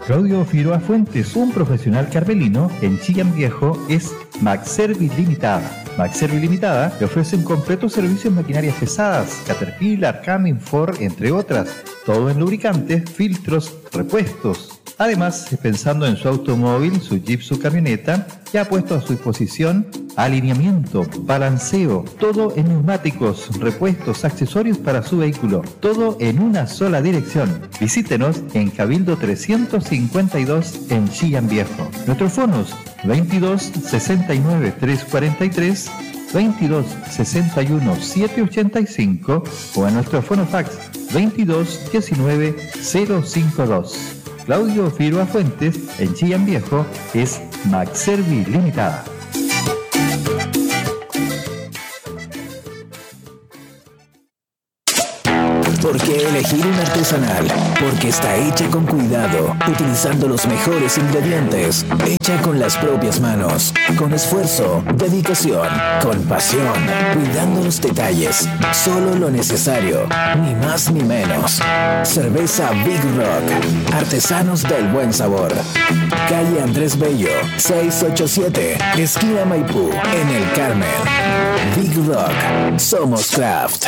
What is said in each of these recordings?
Claudio Figueroa Fuentes, un profesional carmelino en Chillán Viejo, es MacService Limitada. MacService Limitada le ofrece un completo servicio en maquinarias pesadas, Caterpillar, Cummins, Ford, entre otras, todo en lubricantes, filtros, repuestos. Además, pensando en su automóvil, su Jeep, su camioneta, ya ha puesto a su disposición alineamiento, balanceo, todo en neumáticos, repuestos, accesorios para su vehículo, todo en una sola dirección. Visítenos en Cabildo 352 en Chillán Viejo. Nuestros fonos 22 69 343, 22 61 785 o a nuestro fonofax 22 19 052. Claudio Figueroa Fuentes en Chillán Viejo es MacService Limitada. ¿Por qué elegir un artesanal? Porque está hecha con cuidado, utilizando los mejores ingredientes, hecha con las propias manos, con esfuerzo, dedicación, con pasión, cuidando los detalles, solo lo necesario, ni más ni menos. Cerveza Big Rock, artesanos del buen sabor. Calle Andrés Bello, 687, esquina Maipú, en el Carmen. Big Rock, somos craft.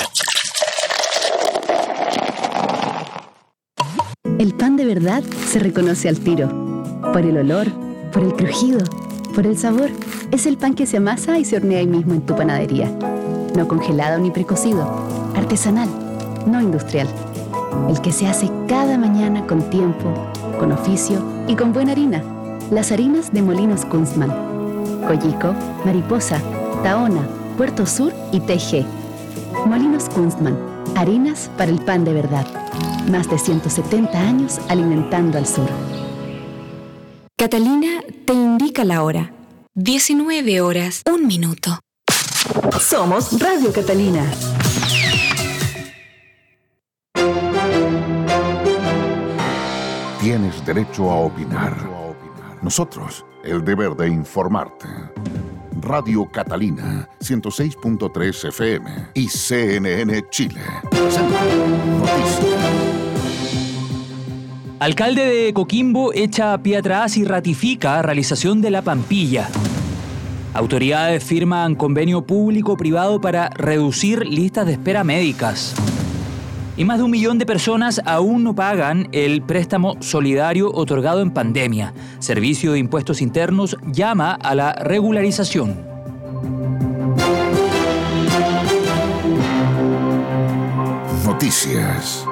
El pan de verdad se reconoce al tiro. Por el olor, por el crujido, por el sabor. Es el pan que se amasa y se hornea ahí mismo en tu panadería. No congelado ni precocido. Artesanal, no industrial. El que se hace cada mañana con tiempo, con oficio y con buena harina. Las harinas de Molinos Kunstmann. Coyico, Mariposa, Tahona, Puerto Sur y TG. Molinos Kunstmann. Harinas para el pan de verdad. Más de 170 años alimentando al sur. Catalina te indica la hora. 19 horas, 1 minuto. Somos Radio Catalina. Tienes derecho a opinar. Nosotros, el deber de informarte. Radio Catalina, 106.3 FM y CNN Chile. Noticias. Alcalde de Coquimbo echa pie atrás y ratifica realización de la Pampilla. Autoridades firman convenio público-privado para reducir listas de espera médicas. Y más de 1 millón de personas aún no pagan el préstamo solidario otorgado en pandemia. Servicio de Impuestos Internos llama a la regularización. Noticias.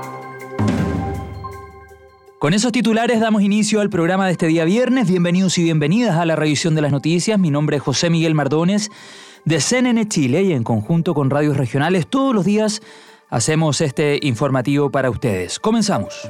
Con esos titulares damos inicio al programa de este día viernes. Bienvenidos y bienvenidas a la revisión de las noticias. Mi nombre es José Miguel Mardones de CNN Chile y en conjunto con radios regionales todos los días hacemos este informativo para ustedes. Comenzamos.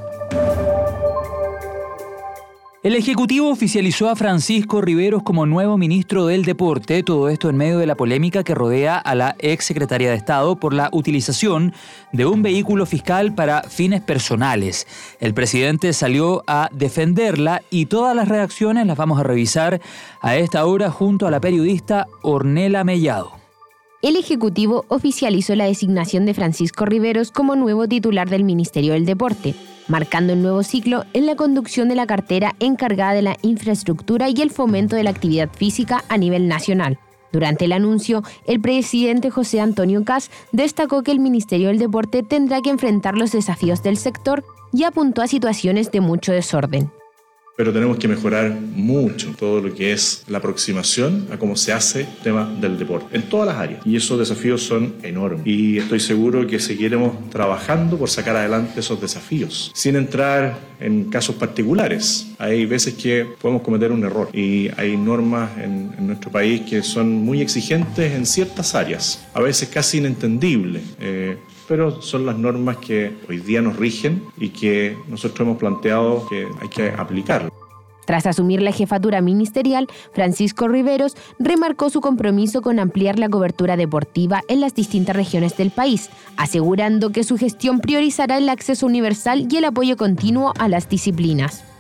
El Ejecutivo oficializó a Francisco Riveros como nuevo ministro del Deporte, todo esto en medio de la polémica que rodea a la exsecretaria de Estado por la utilización de un vehículo fiscal para fines personales. El presidente salió a defenderla y todas las reacciones las vamos a revisar a esta hora junto a la periodista Ornella Mellado. El Ejecutivo oficializó la designación de Francisco Riveros como nuevo titular del Ministerio del Deporte, marcando un nuevo ciclo en la conducción de la cartera encargada de la infraestructura y el fomento de la actividad física a nivel nacional. Durante el anuncio, el presidente José Antonio Kast destacó que el Ministerio del Deporte tendrá que enfrentar los desafíos del sector y apuntó a situaciones de mucho desorden. Pero tenemos que mejorar mucho todo lo que es la aproximación a cómo se hace el tema del deporte, en todas las áreas. Y esos desafíos son enormes. Y estoy seguro que seguiremos trabajando por sacar adelante esos desafíos, sin entrar en casos particulares. Hay veces que podemos cometer un error y hay normas en nuestro país que son muy exigentes en ciertas áreas, a veces casi inentendibles. Pero son las normas que hoy día nos rigen y que nosotros hemos planteado que hay que aplicar. Tras asumir la jefatura ministerial, Francisco Riveros remarcó su compromiso con ampliar la cobertura deportiva en las distintas regiones del país, asegurando que su gestión priorizará el acceso universal y el apoyo continuo a las disciplinas.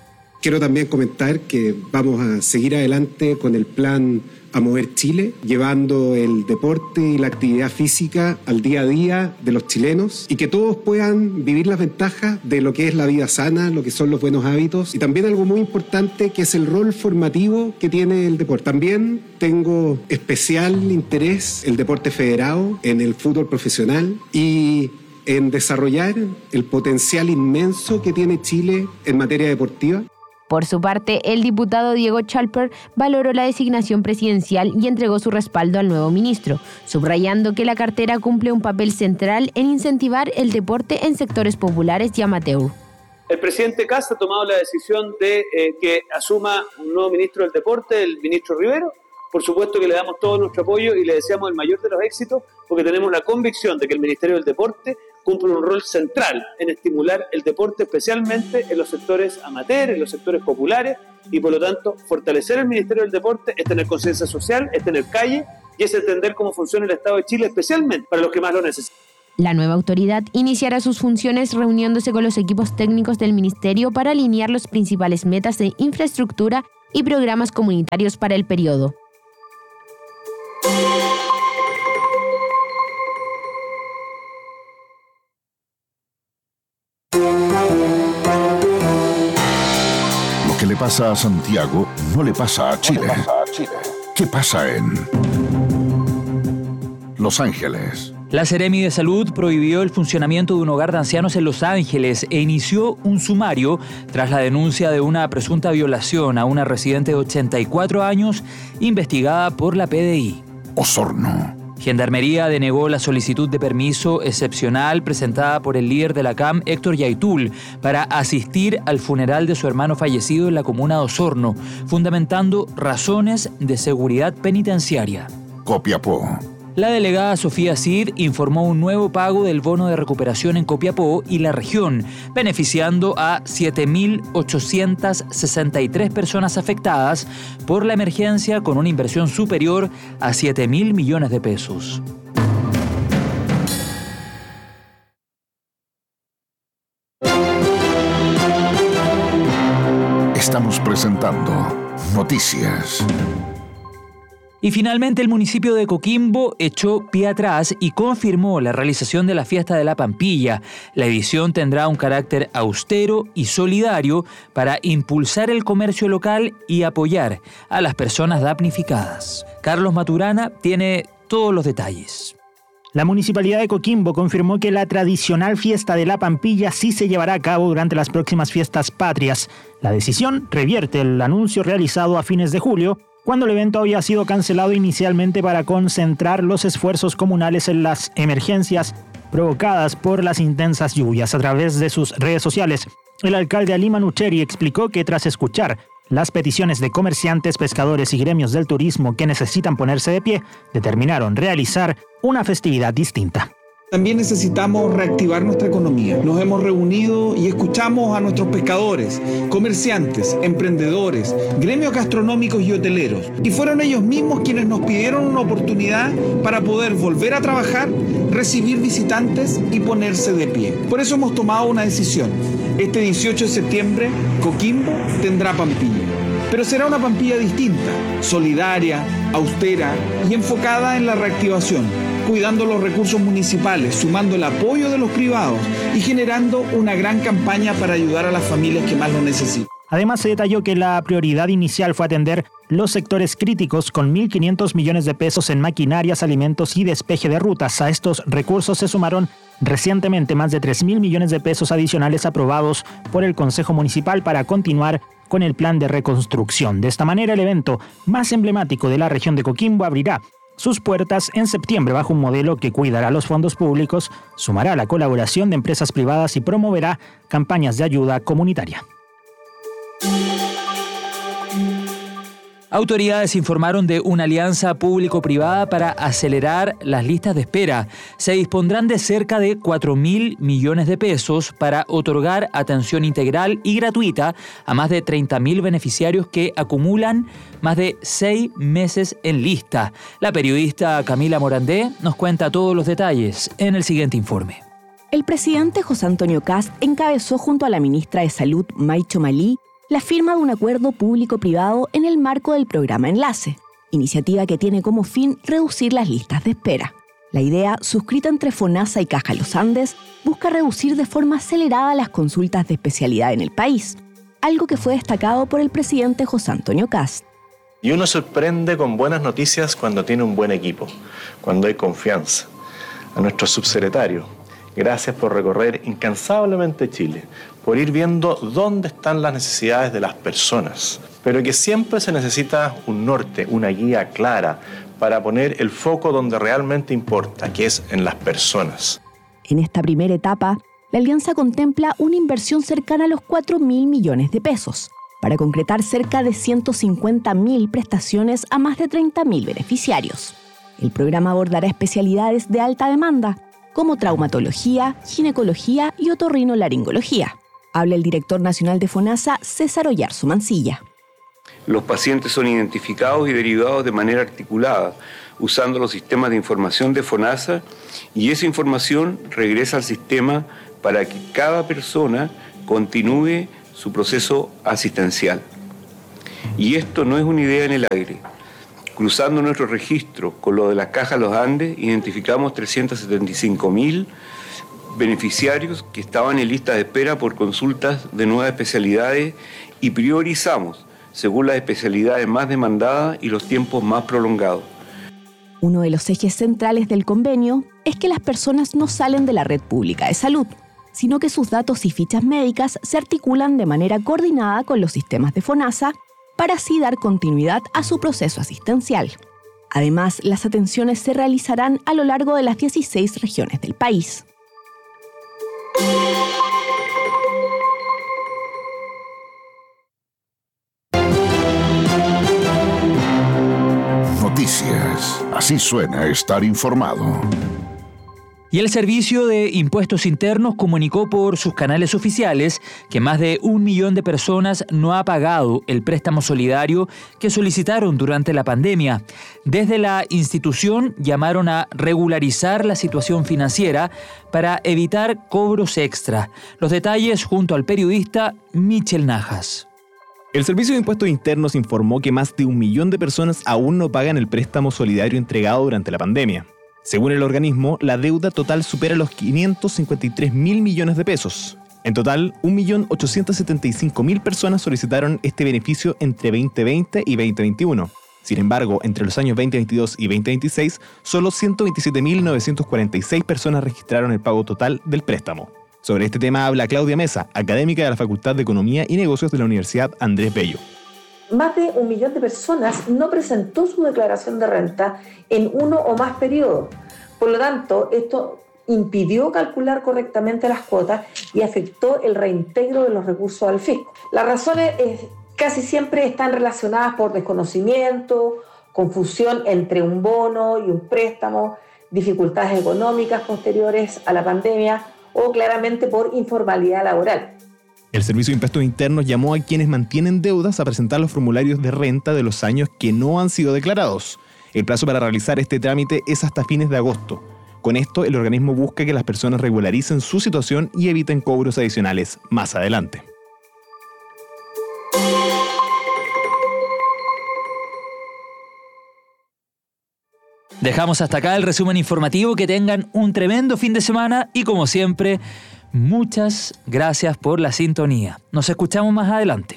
Quiero también comentar que vamos a seguir adelante con el plan A Mover Chile, llevando el deporte y la actividad física al día a día de los chilenos y que todos puedan vivir las ventajas de lo que es la vida sana, lo que son los buenos hábitos y también algo muy importante que es el rol formativo que tiene el deporte. También tengo especial interés en el deporte federado, en el fútbol profesional y en desarrollar el potencial inmenso que tiene Chile en materia deportiva. Por su parte, el diputado Diego Chalper valoró la designación presidencial y entregó su respaldo al nuevo ministro, subrayando que la cartera cumple un papel central en incentivar el deporte en sectores populares y amateur. El presidente Kast ha tomado la decisión de que asuma un nuevo ministro del deporte, el ministro Rivero. Por supuesto que le damos todo nuestro apoyo y le deseamos el mayor de los éxitos porque tenemos la convicción de que el Ministerio del Deporte cumple un rol central en estimular el deporte, especialmente en los sectores amateur, en los sectores populares, y por lo tanto fortalecer el Ministerio del Deporte es tener conciencia social, es tener calle y es entender cómo funciona el Estado de Chile, especialmente para los que más lo necesitan. La nueva autoridad iniciará sus funciones reuniéndose con los equipos técnicos del Ministerio para alinear las principales metas de infraestructura y programas comunitarios para el periodo. Lo que le pasa a Santiago no le pasa a Chile. ¿Qué pasa en Los Ángeles? La Seremi de Salud prohibió el funcionamiento de un hogar de ancianos en Los Ángeles e inició un sumario tras la denuncia de una presunta violación a una residente de 84 años investigada por la PDI. Osorno. Gendarmería denegó la solicitud de permiso excepcional presentada por el líder de la CAM, Héctor Yaitul, para asistir al funeral de su hermano fallecido en la comuna de Osorno, fundamentando razones de seguridad penitenciaria. Copiapó. La delegada Sofía Cid informó un nuevo pago del bono de recuperación en Copiapó y la región, beneficiando a 7.863 personas afectadas por la emergencia con una inversión superior a 7.000 millones de pesos. Estamos presentando Noticias. Y finalmente el municipio de Coquimbo echó pie atrás y confirmó la realización de la Fiesta de la Pampilla. La edición tendrá un carácter austero y solidario para impulsar el comercio local y apoyar a las personas damnificadas. Carlos Maturana tiene todos los detalles. La Municipalidad de Coquimbo confirmó que la tradicional Fiesta de la Pampilla sí se llevará a cabo durante las próximas fiestas patrias. La decisión revierte el anuncio realizado a fines de julio, cuando el evento había sido cancelado inicialmente para concentrar los esfuerzos comunales en las emergencias provocadas por las intensas lluvias. A través de sus redes sociales, el alcalde Ali Manucheri explicó que tras escuchar las peticiones de comerciantes, pescadores y gremios del turismo que necesitan ponerse de pie, determinaron realizar una festividad distinta. También necesitamos reactivar nuestra economía. Nos hemos reunido y escuchamos a nuestros pescadores, comerciantes, emprendedores, gremios gastronómicos y hoteleros. Y fueron ellos mismos quienes nos pidieron una oportunidad para poder volver a trabajar, recibir visitantes y ponerse de pie. Por eso hemos tomado una decisión. Este 18 de septiembre, Coquimbo tendrá Pampilla. Pero será una Pampilla distinta, solidaria, austera y enfocada en la reactivación, cuidando los recursos municipales, sumando el apoyo de los privados y generando una gran campaña para ayudar a las familias que más lo necesitan. Además, se detalló que la prioridad inicial fue atender los sectores críticos con 1.500 millones de pesos en maquinarias, alimentos y despeje de rutas. A estos recursos se sumaron recientemente más de 3.000 millones de pesos adicionales aprobados por el Consejo Municipal para continuar con el plan de reconstrucción. De esta manera, el evento más emblemático de la región de Coquimbo abrirá sus puertas en septiembre bajo un modelo que cuidará los fondos públicos, sumará la colaboración de empresas privadas y promoverá campañas de ayuda comunitaria. Autoridades informaron de una alianza público-privada para acelerar las listas de espera. Se dispondrán de cerca de 4.000 millones de pesos para otorgar atención integral y gratuita a más de 30.000 beneficiarios que acumulan más de 6 meses en lista. La periodista Camila Morandé nos cuenta todos los detalles en el siguiente informe. El presidente José Antonio Kast encabezó junto a la ministra de Salud, Maicho Malí, la firma de un acuerdo público-privado en el marco del programa Enlace, iniciativa que tiene como fin reducir las listas de espera. La idea, suscrita entre FONASA y Caja Los Andes, busca reducir de forma acelerada las consultas de especialidad en el país, algo que fue destacado por el presidente José Antonio Kast. Y uno sorprende con buenas noticias cuando tiene un buen equipo, cuando hay confianza. A nuestro subsecretario, gracias por recorrer incansablemente Chile, por ir viendo dónde están las necesidades de las personas, pero que siempre se necesita un norte, una guía clara para poner el foco donde realmente importa, que es en las personas. En esta primera etapa, la alianza contempla una inversión cercana a los 4.000 millones de pesos, para concretar cerca de 150.000 prestaciones a más de 30.000 beneficiarios. El programa abordará especialidades de alta demanda, como traumatología, ginecología y otorrinolaringología. Habla el director nacional de FONASA, César Oyarzo Mancilla. Los pacientes son identificados y derivados de manera articulada, usando los sistemas de información de FONASA, y esa información regresa al sistema para que cada persona continúe su proceso asistencial. Y esto no es una idea en el aire. Cruzando nuestro registro con lo de la Caja Los Andes, identificamos 375.000 beneficiarios que estaban en lista de espera por consultas de nuevas especialidades y priorizamos según las especialidades más demandadas y los tiempos más prolongados. Uno de los ejes centrales del convenio es que las personas no salen de la red pública de salud, sino que sus datos y fichas médicas se articulan de manera coordinada con los sistemas de FONASA para así dar continuidad a su proceso asistencial. Además, las atenciones se realizarán a lo largo de las 16 regiones del país. Noticias. Así suena estar informado. Y el Servicio de Impuestos Internos comunicó por sus canales oficiales que más de 1 millón de personas no ha pagado el préstamo solidario que solicitaron durante la pandemia. Desde la institución llamaron a regularizar la situación financiera para evitar cobros extra. Los detalles junto al periodista Michel Najas. El Servicio de Impuestos Internos informó que más de 1 millón de personas aún no pagan el préstamo solidario entregado durante la pandemia. Según el organismo, la deuda total supera los 553.000 millones de pesos. En total, 1.875.000 personas solicitaron este beneficio entre 2020 y 2021. Sin embargo, entre los años 2022 y 2026, solo 127.946 personas registraron el pago total del préstamo. Sobre este tema habla Claudia Mesa, académica de la Facultad de Economía y Negocios de la Universidad Andrés Bello. Más de 1 millón de personas no presentó su declaración de renta en uno o más periodos. Por lo tanto, esto impidió calcular correctamente las cuotas y afectó el reintegro de los recursos al fisco. Las razones casi siempre están relacionadas por desconocimiento, confusión entre un bono y un préstamo, dificultades económicas posteriores a la pandemia o claramente por informalidad laboral. El Servicio de Impuestos Internos llamó a quienes mantienen deudas a presentar los formularios de renta de los años que no han sido declarados. El plazo para realizar este trámite es hasta fines de agosto. Con esto, el organismo busca que las personas regularicen su situación y eviten cobros adicionales más adelante. Dejamos hasta acá el resumen informativo. Que tengan un tremendo fin de semana y, como siempre, muchas gracias por la sintonía. Nos escuchamos más adelante.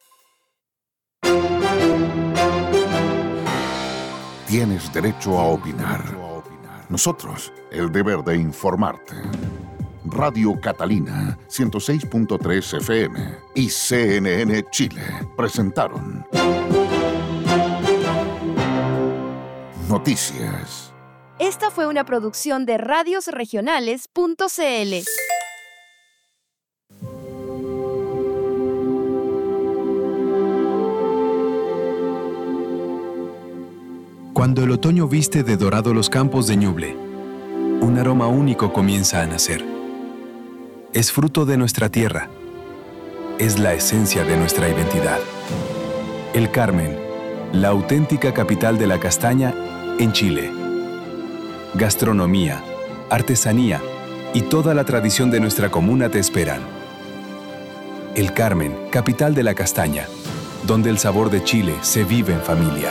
Tienes derecho a opinar. Nosotros, el deber de informarte. Radio Catalina, 106.3 FM y CNN Chile presentaron Noticias. Esta fue una producción de radiosregionales.cl. Cuando el otoño viste de dorado los campos de Ñuble, un aroma único comienza a nacer. Es fruto de nuestra tierra. Es la esencia de nuestra identidad. El Carmen, la auténtica capital de la castaña en Chile. Gastronomía, artesanía y toda la tradición de nuestra comuna te esperan. El Carmen, capital de la castaña, donde el sabor de Chile se vive en familia.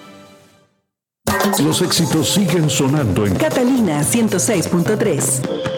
Los éxitos siguen sonando en Catalina 106.3.